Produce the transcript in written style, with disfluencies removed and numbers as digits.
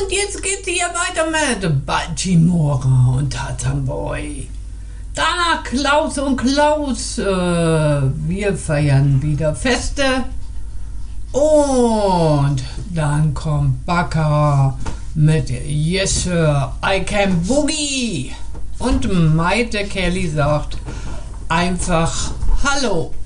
Und jetzt geht's hier weiter mit Baltimore und Tarzan Boy. Danach Klaus und Klaus. Wir feiern wieder Feste. Und dann kommt Baka mit Yes Sir, I Can Boogie. Und Maite Kelly sagt einfach Hallo.